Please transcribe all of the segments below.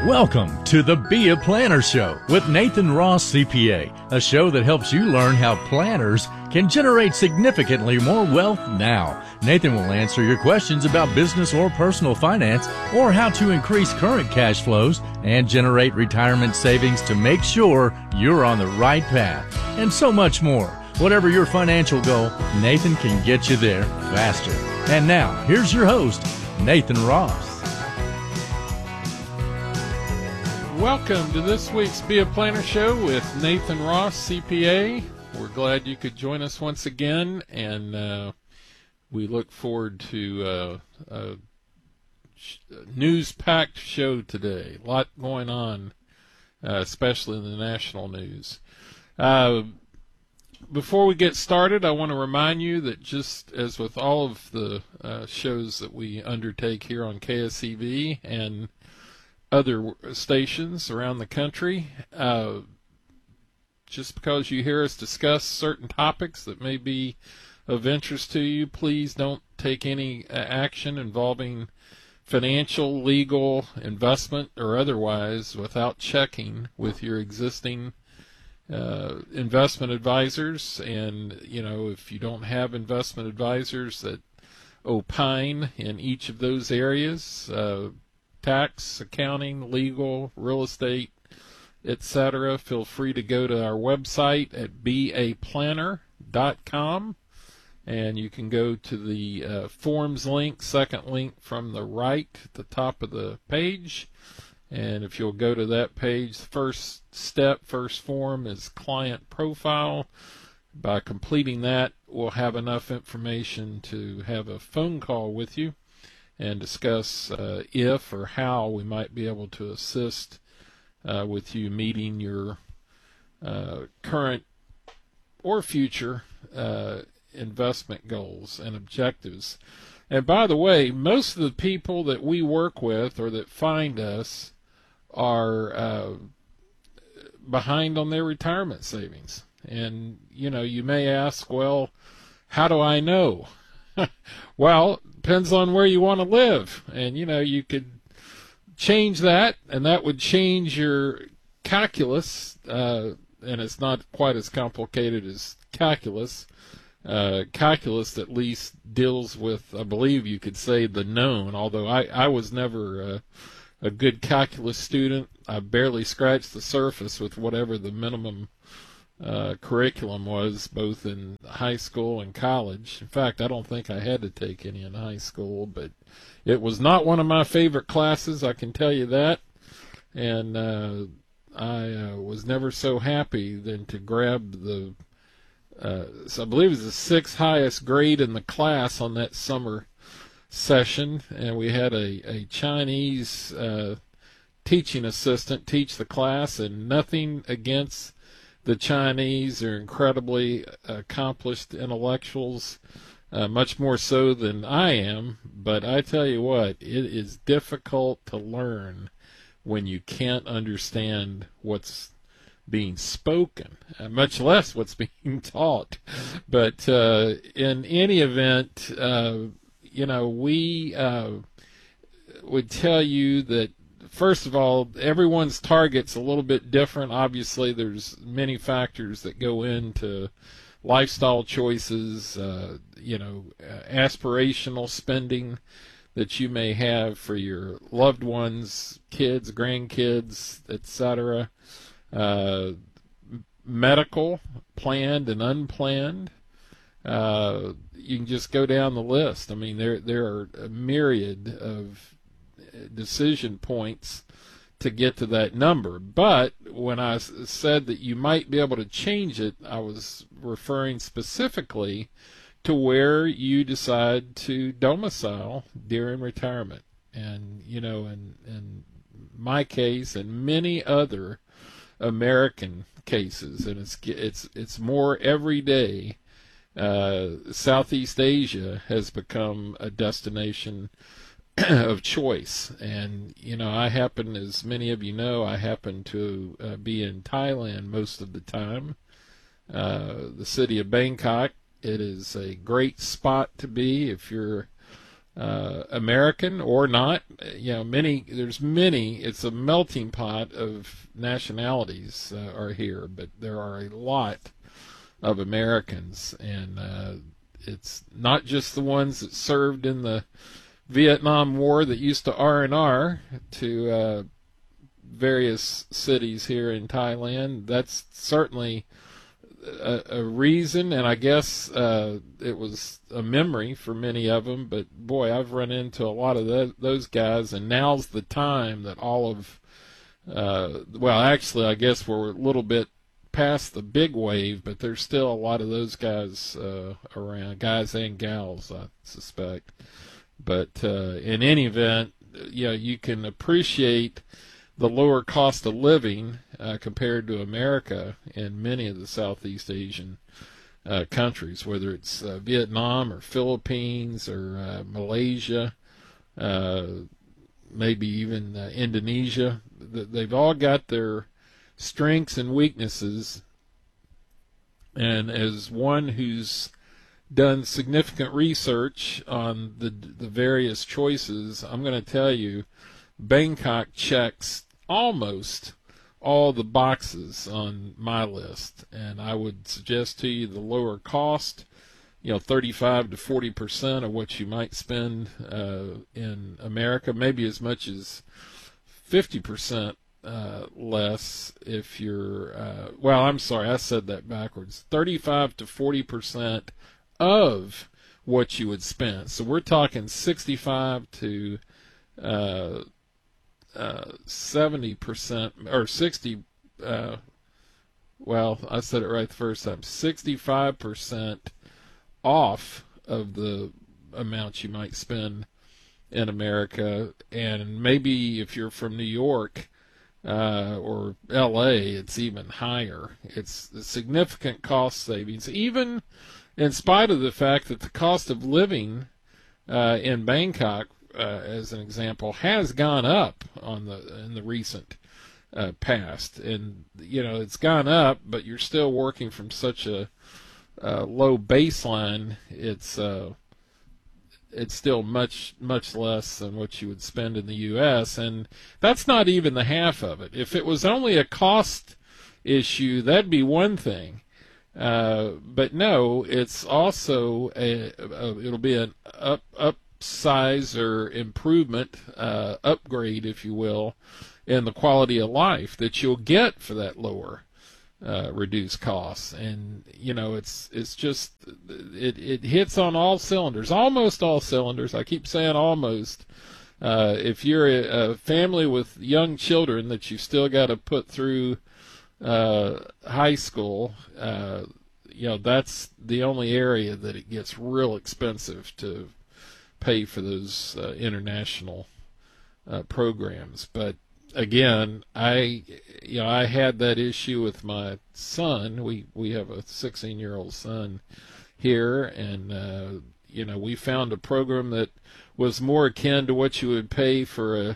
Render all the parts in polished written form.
Welcome to the Be a Planner Show with Nathan Ross, CPA, a show that helps you learn how planners can generate significantly more wealth now. Nathan will answer your questions about business or personal finance, or how to increase current cash flows and generate retirement savings to make sure you're on the right path, and so much more. Whatever your financial goal, Nathan can get you there faster. And now, here's your host, Nathan Ross. Welcome to this week's Be a Planner Show with Nathan Ross, CPA. We're glad you could join us once again, and we look forward to a news-packed show today. A lot going on, especially in the national news. Before we get started, I want to remind you that just as with all of the shows that we undertake here on KSEV and other stations around the country, just because you hear us discuss certain topics that may be of interest to you, please don't take any action involving financial, legal, investment, or otherwise without checking with your existing investment advisors. And, if you don't have investment advisors that opine in each of those areas, tax, accounting, legal, real estate, etc., feel free to go to our website at beaplanner.com, and you can go to the forms link, second link from the right at the top of the page. And if you'll go to that page, the first step, first form is client profile. By completing that, we'll have enough information to have a phone call with you and discuss if or how we might be able to assist with you meeting your current or future investment goals and objectives. And by the way, most of the people that we work with or that find us are behind on their retirement savings. And, you may ask, well, how do I know? Well, depends on where you want to live. And, you could change that, and that would change your calculus. And it's not quite as complicated as calculus. Calculus at least deals with, I believe you could say, the known, although I was never a good calculus student. I barely scratched the surface with whatever the minimum curriculum was, both in high school and college. In fact, I don't think I had to take any in high school, but it was not one of my favorite classes, I can tell you that. And I was never so happy than to grab the, so I believe it was the sixth highest grade in the class on that summer session, and we had a Chinese teaching assistant teach the class, and nothing against the Chinese. Are incredibly accomplished intellectuals, much more so than I am. But I tell you what, it is difficult to learn when you can't understand what's being spoken, much less what's being taught. But in any event, we would tell you that, first of all, everyone's target's a little bit different. Obviously, there's many factors that go into lifestyle choices, aspirational spending that you may have for your loved ones, kids, grandkids, etc. Medical, planned and unplanned. You can just go down the list. I mean, there are a myriad of decision points to get to that number. But when I said that you might be able to change it, I was referring specifically to where you decide to domicile during retirement. And, in my case and many other American cases, and it's more every day, Southeast Asia has become a destination of choice. And I happen, as many of you know, I happen to be in Thailand most of the time. The city of Bangkok, it is a great spot to be if you're American or not. There's many. It's a melting pot of nationalities are here, but there are a lot of Americans, and it's not just the ones that served in the Vietnam War that used to R&R to various cities here in Thailand. That's certainly a reason, and I guess it was a memory for many of them. But boy, I've run into a lot of those guys, and now's the time that all of actually, I guess we're a little bit past the big wave, but there's still a lot of those guys around, guys and gals, I suspect. But in any event, you can appreciate the lower cost of living compared to America in many of the Southeast Asian countries, whether it's Vietnam or Philippines or Malaysia, maybe even Indonesia. They've all got their strengths and weaknesses, and as one who's done significant research on the various choices, I'm going to tell you, Bangkok checks almost all the boxes on my list, and I would suggest to you the lower cost, 35 to 40% of what you might spend in America, maybe as much as 50% less if you're, I'm sorry, I said that backwards. 35 to 40% of what you would spend. So we're talking 65 to 70% or 60. I said it right the first time. 65% off of the amount you might spend in America, and maybe if you're from New York or L.A., it's even higher. It's a significant cost savings, even in spite of the fact that the cost of living in Bangkok, as an example, has gone up in the recent past, and it's gone up, but you're still working from such a low baseline. It's still much less than what you would spend in the U.S., and that's not even the half of it. If it was only a cost issue, that'd be one thing. But no, it's also it'll be an upsize or improvement, upgrade, if you will, in the quality of life that you'll get for that lower reduced costs. And it's just it hits on all cylinders, almost all cylinders. I keep saying almost. If you're a family with young children that you still got to put through high school, that's the only area that it gets real expensive to pay for those international programs. But again, I had that issue with my son. We have a 16-year-old son here, and we found a program that was more akin to what you would pay for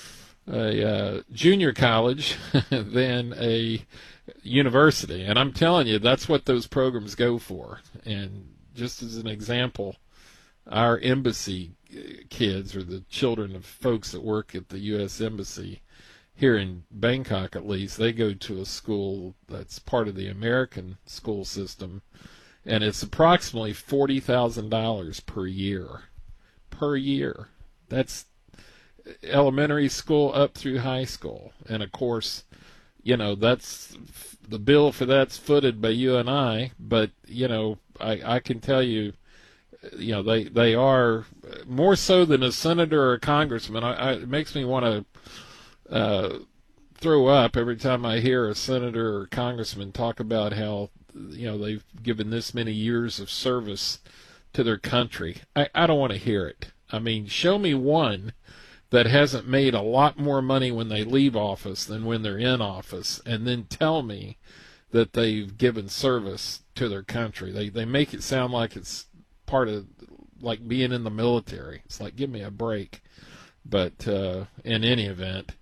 a junior college than a university. And I'm telling you, that's what those programs go for. And just as an example, our embassy kids, or the children of folks that work at the U.S. Embassy here in Bangkok, at least, they go to a school that's part of the American school system, and it's approximately $40,000 per year. Per year. That's elementary school up through high school. And of course, that's the bill for that's footed by you and I, but I can tell you, they are more so than a senator or a congressman. It makes me want to throw up every time I hear a senator or congressman talk about how they've given this many years of service to their country. I don't want to hear it. I mean, show me one that hasn't made a lot more money when they leave office than when they're in office, and then tell me that they've given service to their country. They make it sound like it's part of like being in the military. It's like, give me a break. But in any event,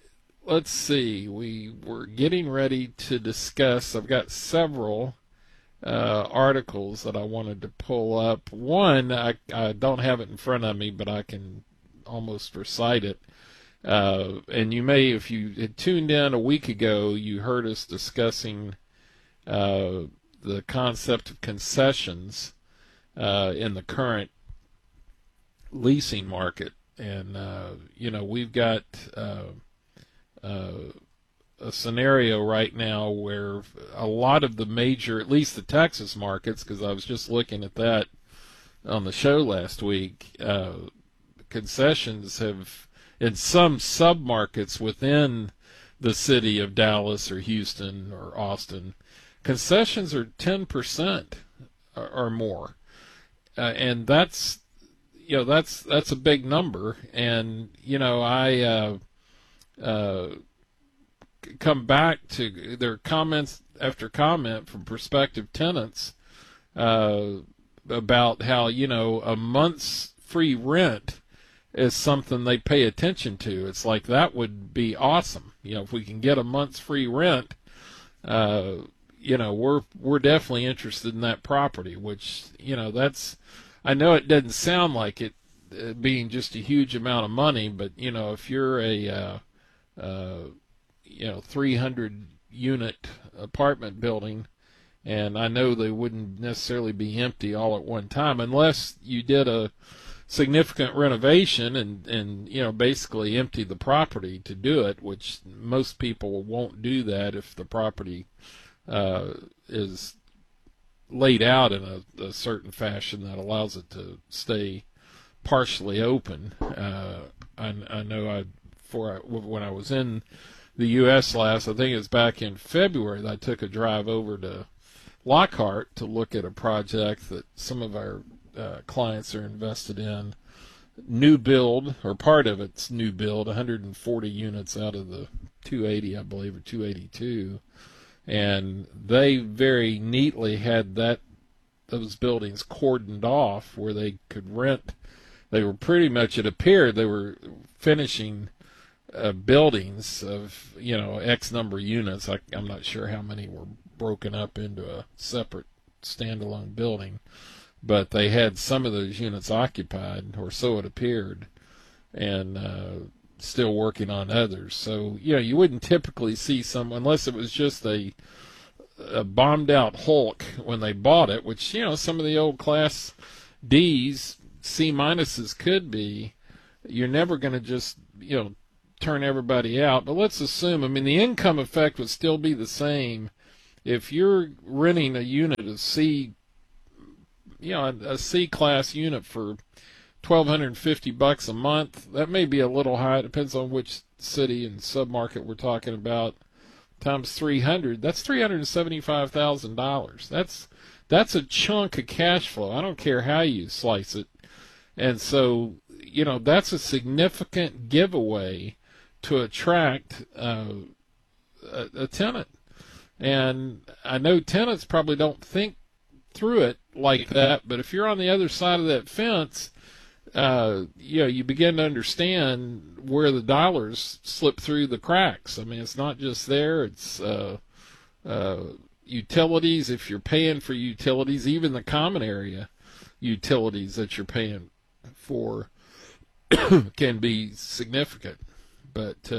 let's see. We were getting ready to discuss. I've got several articles that I wanted to pull up. One, I don't have it in front of me, but I can almost recite it. And you may, if you had tuned in a week ago, you heard us discussing the concept of concessions in the current leasing market. And, we've got a scenario right now where a lot of the major, at least the Texas markets, because I was just looking at that on the show last week, concessions have, in some sub-markets within the city of Dallas or Houston or Austin, concessions are 10% or more. And that's a big number. And, I come back to their comments after comment from prospective tenants about how, a month's free rent is something they pay attention to. It's like, that would be awesome. If we can get a month's free rent, we're definitely interested in that property, which, I know it doesn't sound like it being just a huge amount of money, but, if you're a 300 unit apartment building, and I know they wouldn't necessarily be empty all at one time unless you did a significant renovation and basically empty the property to do it, which most people won't do that if the property is laid out in a certain fashion that allows it to stay partially open. I know when I was in the U.S. last, I think it was back in February, that I took a drive over to Lockhart to look at a project that some of our clients are invested in. New build, or part of it's new build, 140 units out of the 280, I believe, or 282. And they very neatly had those buildings cordoned off where they could rent. They were pretty much, it appeared, they were finishing buildings of, X number of units. I'm not sure how many were broken up into a separate standalone building, but they had some of those units occupied, or so it appeared, and still working on others. So, you wouldn't typically see unless it was just a bombed out Hulk when they bought it, which, some of the old Class D's, C minuses could be. You're never going to just, turn everybody out. But let's assume, the income effect would still be the same if you're renting a unit of C, a C class unit for $1,250 a month. That may be a little high. It depends on which city and submarket we're talking about. Times 300, that's $375,000. That's a chunk of cash flow. I don't care how you slice it. And so, that's a significant giveaway to attract a tenant. And I know tenants probably don't think through it like that, but if you're on the other side of that fence, you begin to understand where the dollars slip through the cracks. It's not just there. It's utilities. If you're paying for utilities, even the common area utilities that you're paying for can be significant. But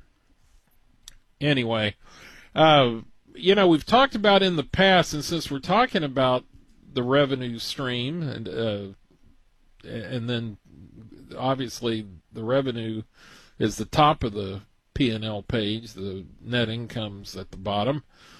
anyway, we've talked about in the past, and since we're talking about the revenue stream, and then obviously the revenue is the top of the P&L page, the net income's at the bottom.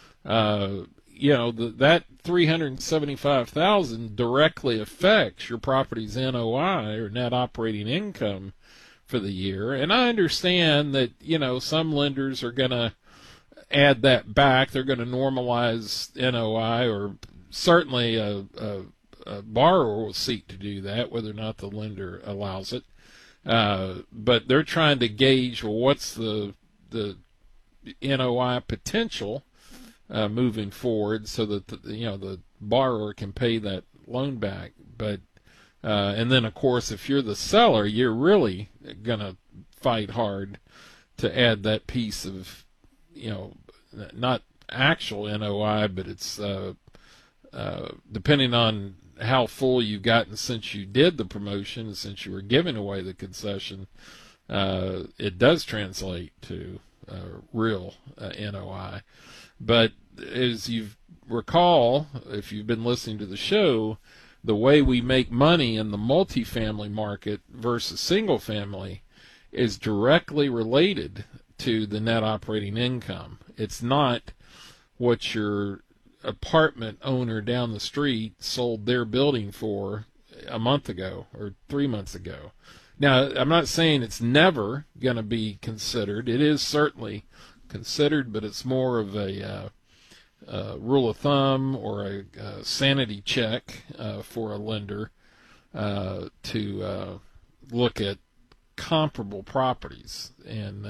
That $375,000 directly affects your property's NOI, or net operating income, for the year. And I understand that, some lenders are going to add that back. They're going to normalize NOI, or certainly a borrower will seek to do that, whether or not the lender allows it. But they're trying to gauge, well, what's the NOI potential moving forward, so that the borrower can pay that loan back. But and then, of course, if you're the seller, you're really going to fight hard to add that piece of, not actual NOI, but it's depending on how full you've gotten since you did the promotion, since you were giving away the concession, it does translate to real NOI. But as you recall, if you've been listening to the show, the way we make money in the multifamily market versus single family is directly related to the net operating income. It's not what your apartment owner down the street sold their building for a month ago or 3 months ago. Now, I'm not saying it's never going to be considered. It is certainly considered, but it's more of a rule of thumb or a sanity check for a lender to look at comparable properties. And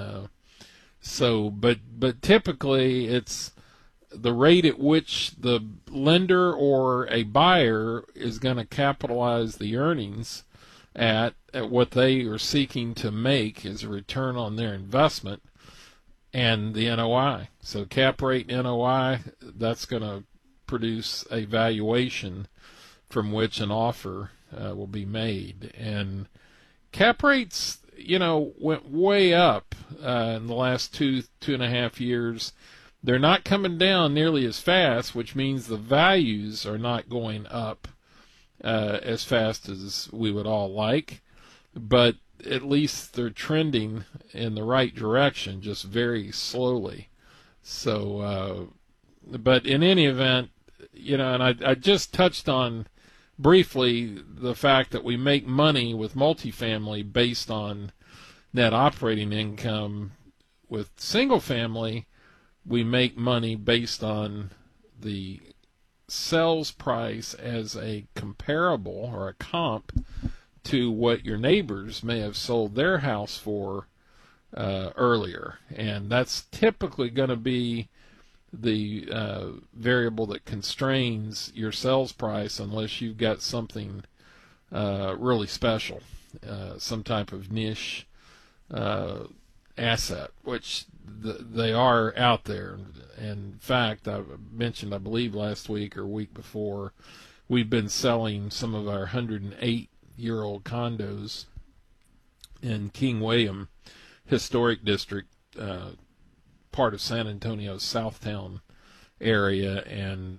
but typically it's the rate at which the lender or a buyer is going to capitalize the earnings at what they are seeking to make as a return on their investment, and the NOI. So cap rate NOI, that's going to produce a valuation from which an offer will be made. And cap rates, went way up in the last 2.5 years. They're not coming down nearly as fast, which means the values are not going up as fast as we would all like, but at least they're trending in the right direction, just very slowly. So, but in any event, and I just touched on briefly the fact that we make money with multifamily based on net operating income. With single family, we make money based on the sales price as a comparable or a comp to what your neighbors may have sold their house for earlier. And that's typically going to be the variable that constrains your sales price, unless you've got something really special, some type of niche asset, which they are out there. And in fact, I mentioned, I believe last week or week before, we've been selling some of our 108-year-old condos in King William Historic District, part of San Antonio's Southtown area. And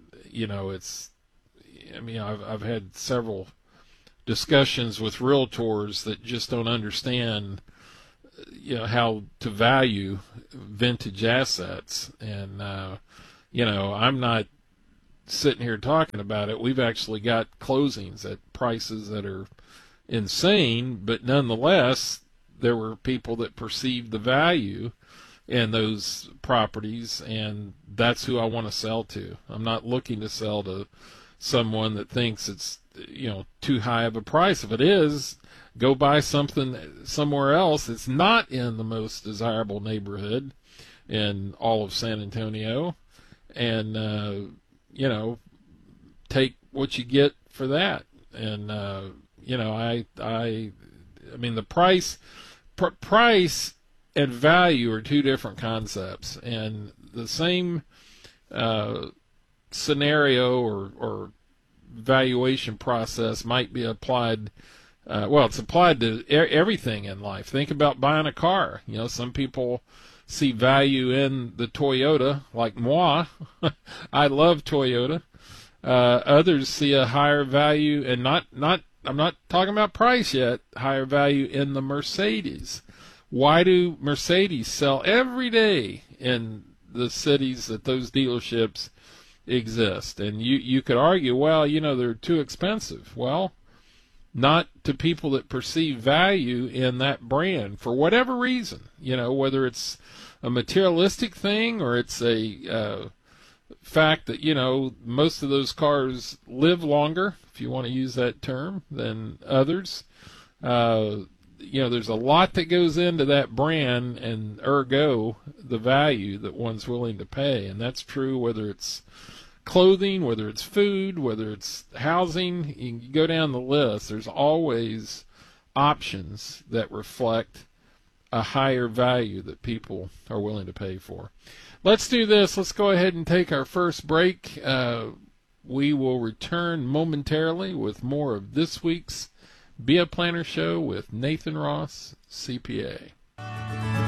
I've had several discussions with realtors that just don't understand how to value vintage assets. And I'm not sitting here talking about it. We've actually got closings at prices that are insane, but nonetheless there were people that perceived the value in those properties, and that's who I want to sell to. I'm not looking to sell to someone that thinks it's too high of a price. If it is, go buy something somewhere else that's not in the most desirable neighborhood in all of San Antonio, and take what you get for that. And I mean, the price and value are two different concepts, and the same scenario or valuation process might be applied. It's applied to everything in life. Think about buying a car. Some people see value in the Toyota, like moi. I love Toyota. Others see a higher value, and I'm not talking about price yet, higher value in the Mercedes. Why do Mercedes sell every day in the cities that those dealerships exist? And you could argue, well, they're too expensive. Well, not to people that perceive value in that brand for whatever reason, whether it's a materialistic thing or it's a fact that, most of those cars live longer, if you want to use that term, than others. There's a lot that goes into that brand, and ergo the value that one's willing to pay. And that's true whether it's clothing, whether it's food, whether it's housing. You can go down the list. There's always options that reflect a higher value that people are willing to pay for. Let's do this. Let's go ahead and take our first break. We will return momentarily with more of this week's Be a Planner Show with Nathan Ross, CPA.